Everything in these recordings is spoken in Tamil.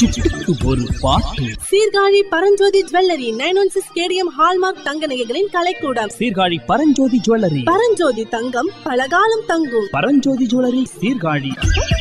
சிட்டுக்கு ஒரு பாட்டு. Sirkazhi Paranjothi jewellery 916 KTM hallmark தங்க நகைகளின் கலைக்கூடம். சீர்காழி பரஞ்சோதி ஜுவல்லரி. பரஞ்சோதி தங்கம் பலகாலம் தங்கும். பரஞ்சோதி ஜுவல்லரி சீர்காழி.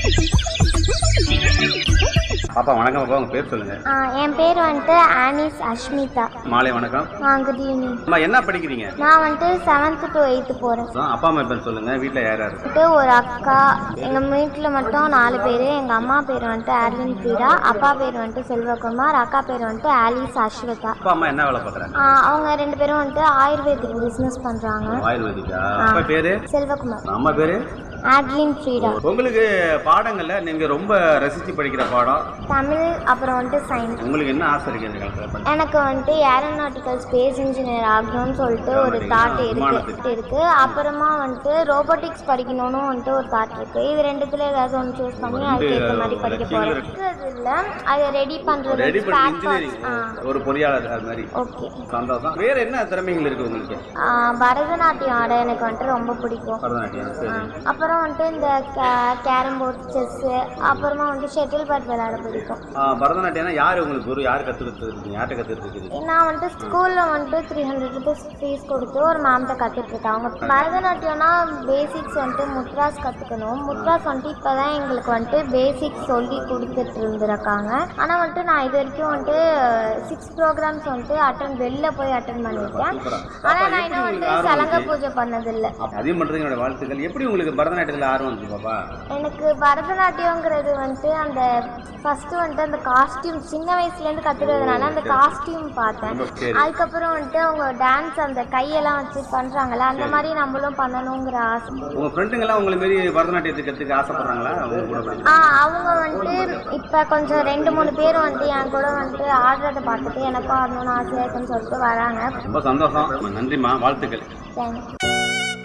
பாப்பா வணக்கம். பாப்பா உங்க பேர் சொல்லுங்க. என் பேர் வந்துட்டு ஆனிஸ் அஷ்மிதா. மாலை வணக்கம். Good evening. அம்மா என்ன படிக்கிறீங்க? நான் வந்துட்டு 7th to 8th போறேன். அப்பா அம்மா பேர் சொல்லுங்க. வீட்டில் யார் யார்? ஒரு அக்கா. எங்க வீட்டில் மட்டும் 4 பேர். எங்க அம்மா பேர் வந்துட்டு ஆர்வின் பீடா, அப்பா பேர் வந்துட்டு செல்வகுமார், அக்கா பேர் வந்துட்டு ஆலிஸ் அஸ்வதா. அப்பா அம்மா என்ன வேலை பார்க்குறாங்க? அவங்க 2 பேரும் வந்துட்டு ஆயுர்வேதிக் பிசினஸ் பண்றாங்க. ஆயுர்வேதிக்கா? அப்பா பேரு செல்வகுமார், அம்மா பேரு ஆட்லின் ஃப்ரீடா. உங்களுக்கு பாடங்கள்ல நீங்க ரொம்ப ரசிச்சு படிக்கிற பாடம் தமிழ், அப்புறம் வந்துட்டு சயின்ஸ். உங்களுக்கு என்ன ஆசை இருக்கு இந்த காலத்துல? எனக்கு வந்துட்டு ஏரோநாட்டிக்கல் ஸ்பேஸ் இன்ஜினியர் ஆகணும்னு சொல்லிட்டு ஒரு தாட் இருக்கு. அப்புறமா வந்துட்டு ரோபோட்டிக்ஸ் படிக்கணும்னு வந்துட்டு ஒரு தாட் இருக்கு. இது ரெண்டுத்துல ஏதாவது ஒன்று சூஸ் பண்ணி அதுக்கு ஏற்ற மாதிரி படிக்க போறேன். அது இல்ல, அதை ரெடி பண்றது ஒரு பொறியாளர் அது மாதிரி. ஓகே, சந்தோஷம். வேற என்ன திறமைகள் இருக்கு உங்களுக்கு? பரதநாட்டியம் ஆட எனக்கு வந்துட்டு ரொம்ப பிடிக்கும். அப்புறம் வந்துட்டு இந்த கேரம் போர்ட், செஸ், அப்புறமா வந்துட்டு ஷட்டில் பேட் விளையாட பிடிக்கும். பரதநாட்டியம் யாரு உங்களுக்கு குரு? யாரு கத்துக்கிட்டு? யார்கிட்ட கத்துக்கிட்டு? நான் வந்துட்டு ஸ்கூல்ல வந்துட்டு 300 rupees ஃபீஸ் கொடுத்து ஒரு மேம்கிட்ட கத்துட்டு இருக்கேன். அவங்க பரதநாட்டியம்னா பேசிக்ஸ் வந்துட்டு முத்ராஸ் கத்துக்கணும். முத்ராஸ் வந்துட்டு இப்பதான் எங்களுக்கு வந்துட்டு பேசிக்ஸ் சொல்லி கொடுத்துட்டு இருந்திருக்காங்க. ஆனா வந்துட்டு நான் இது வரைக்கும் வந்துட்டு 6 ப்ரோக்ராம்ஸ் வந்துட்டு வெளில போய் அட்டன் பண்ணிருக்கேன். ஆனா நான் இன்னும் வந்துட்டு சலங்க பூஜை பண்ணதில்லை. அதையும் பண்றதுக்கு என்னோட வாழ்த்துக்கள். எப்படி உங்களுக்கு பரதநாட்டியத்தில் ஆர்வம் வந்து பாப்பா? எனக்கு பரதநாட்டியங்கிறது வந்துட்டு அந்த ஃபர்ஸ்ட் வந்துட்டு அந்த காஸ்டியூம் சின்ன வயசுலேருந்து கற்றுக்கிறதுனால அந்த காஸ்டியூம் பார்த்தேன். அதுக்கப்புறம் வந்துட்டு அவங்க டான்ஸ் அந்த கையெல்லாம் வச்சு பண்ணுறாங்களே, அந்த மாதிரி நம்மளும் பண்ணணுங்கிற ஆசை. உங்கள் ஃப்ரெண்டுங்கெல்லாம் உங்களை மாரி பரதநாட்டியத்தை கற்றுக்க ஆசைப்படுறாங்களா? அவங்க வந்துட்டு இப்போ கொஞ்சம் 2-3 பேர் வந்துட்டு என் கூட வந்துட்டு ஆடுறதை பார்த்துட்டு எனக்கும் ஆடணும்னு ஆசையாக இருக்குன்னு சொல்லிட்டு வராங்க. ரொம்ப சந்தோஷம். நன்றிம்மா, வாழ்த்துக்கள். தேங்க்யூ.